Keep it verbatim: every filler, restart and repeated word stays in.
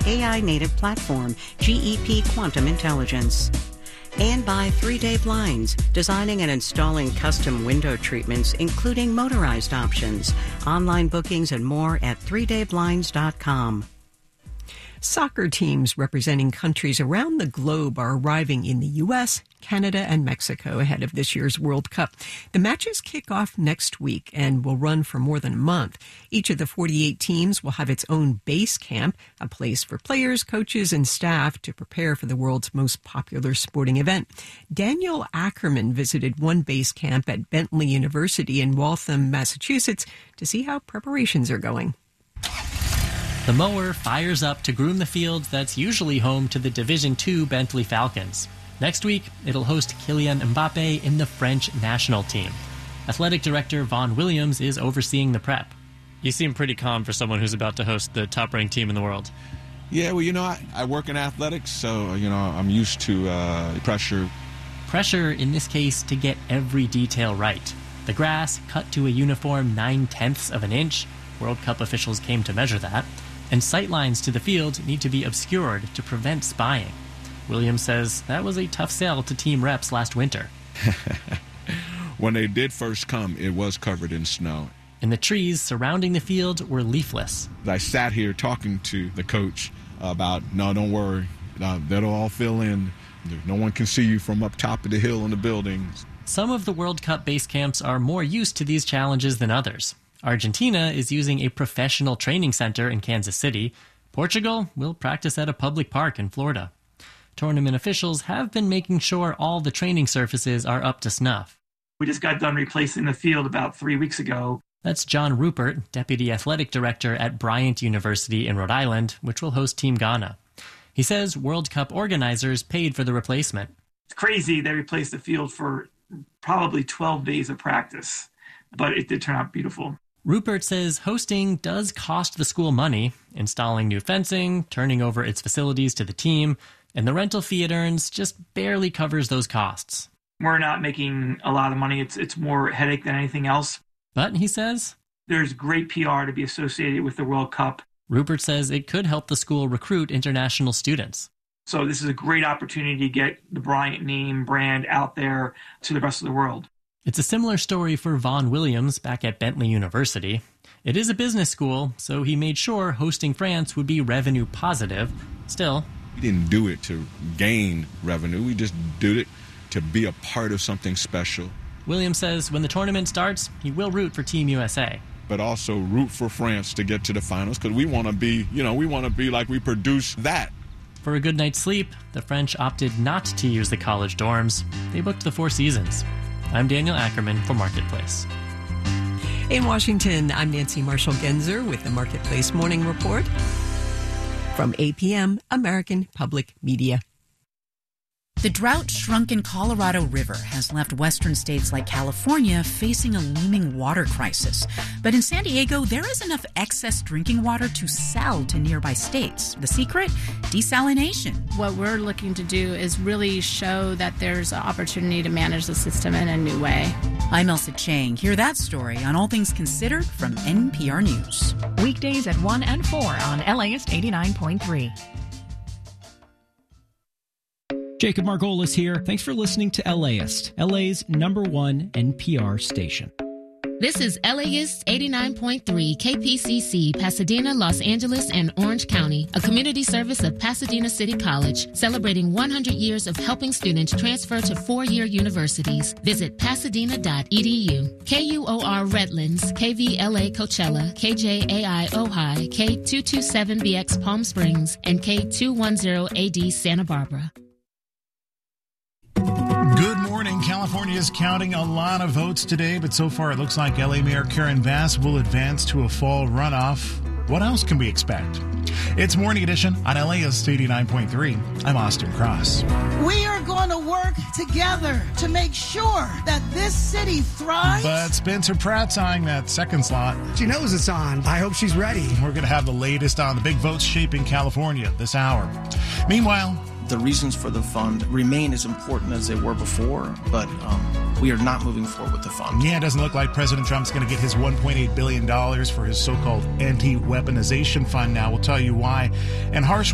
A I-native platform, G E P Quantum Intelligence. And by three day Blinds, designing and installing custom window treatments, including motorized options. Online bookings and more at three day blinds dot com. Soccer teams representing countries around the globe are arriving in the U S, Canada, and Mexico ahead of this year's World Cup. The matches kick off next week and will run for more than a month. Each of the forty-eight teams will have its own base camp, a place for players, coaches, and staff to prepare for the world's most popular sporting event. Daniel Ackerman visited one base camp at Bentley University in Waltham, Massachusetts, to see how preparations are going. The mower fires up to groom the field that's usually home to the Division two Bentley Falcons. Next week, it'll host Kylian Mbappe in the French national team. Athletic director Vaughn Williams is overseeing the prep. You seem pretty calm for someone who's about to host the top-ranked team in the world. Yeah, well, you know, I, I work in athletics, so, you know, I'm used to uh, pressure. Pressure, in this case, to get every detail right. The grass cut to a uniform nine-tenths of an inch. World Cup officials came to measure that. And sightlines to the field need to be obscured to prevent spying. Williams says that was a tough sell to team reps last winter. When they did first come, it was covered in snow. And the trees surrounding the field were leafless. I sat here talking to the coach about, no, don't worry, uh, that'll all fill in. No one can see you from up top of the hill in the buildings. Some of the World Cup base camps are more used to these challenges than others. Argentina is using a professional training center in Kansas City. Portugal will practice at a public park in Florida. Tournament officials have been making sure all the training surfaces are up to snuff. We just got done replacing the field about three weeks ago. That's John Rupert, Deputy Athletic Director at Bryant University in Rhode Island, which will host Team Ghana. He says World Cup organizers paid for the replacement. It's crazy they replaced the field for probably twelve days of practice, but it did turn out beautiful. Rupert says hosting does cost the school money, installing new fencing, turning over its facilities to the team, and the rental fee it earns just barely covers those costs. We're not making a lot of money. It's it's more headache than anything else. But, he says, there's great P R to be associated with the World Cup. Rupert says it could help the school recruit international students. So this is a great opportunity to get the Bryant name brand out there to the rest of the world. It's a similar story for Vaughn Williams back at Bentley University. It is a business school, so he made sure hosting France would be revenue positive. Still, we didn't do it to gain revenue. We just did it to be a part of something special. Williams says when the tournament starts, he will root for Team U S A. But also root for France to get to the finals, because we want to be, you know, we want to be like we produce that. For a good night's sleep, the French opted not to use the college dorms. They booked the Four Seasons. I'm Daniel Ackerman for Marketplace. In Washington, I'm Nancy Marshall-Genzer with the Marketplace Morning Report from A P M, American Public Media. The drought-shrunken Colorado River has left western states like California facing a looming water crisis. But in San Diego, there is enough excess drinking water to sell to nearby states. The secret? Desalination. What we're looking to do is really show that there's an opportunity to manage the system in a new way. I'm Elsa Chang. Hear that story on All Things Considered from N P R News. Weekdays at one and four on LAist eighty-nine point three. Jacob Margolis here. Thanks for listening to LAist, L A's number one N P R station. This is LAist eighty-nine point three K P C C, Pasadena, Los Angeles, and Orange County, a community service of Pasadena City College, celebrating one hundred years of helping students transfer to four-year universities. Visit pasadena dot e d u. K U O R Redlands, K V L A Coachella, K J A I Ojai, K two twenty-seven B X Palm Springs, and K two ten A D Santa Barbara. Good morning. California is counting a lot of votes today, but so far it looks like L A Mayor Karen Bass will advance to a fall runoff. What else can we expect? It's Morning Edition on LAist eighty-nine point three. I'm Austin Cross. We are going to work together to make sure that this city thrives. But Spencer Pratt's eyeing that second slot. She knows it's on. I hope she's ready. We're going to have the latest on the big votes shaping California this hour. Meanwhile, the reasons for the fund remain as important as they were before, but um, we are not moving forward with the fund. Yeah, it doesn't look like President Trump's going to get his one point eight billion dollars for his so-called anti-weaponization fund now. We'll tell you why. And harsh